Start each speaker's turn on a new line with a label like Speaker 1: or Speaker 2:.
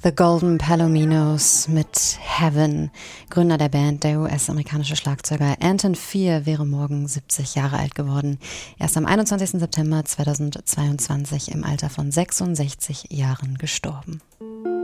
Speaker 1: The Golden Palominos mit Heaven. Gründer der Band, der US-amerikanische Schlagzeuger Anton Fier, wäre morgen 70 Jahre alt geworden. Er ist am 21. September 2022 im Alter von 66 Jahren gestorben.